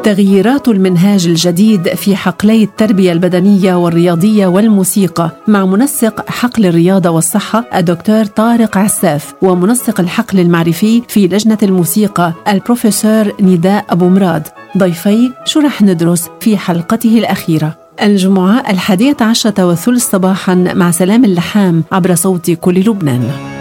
تغييرات المنهاج الجديد في حقلي التربية البدنية والرياضية والموسيقى مع منسق حقل الرياضة والصحة الدكتور طارق عساف، ومنسق الحقل المعرفي في لجنة الموسيقى البروفيسور نداء أبو مراد، ضيفي شو رح ندرس في حلقته الأخيرة الجمعة 11:30 صباحا مع سلام اللحام عبر صوت كل لبنان.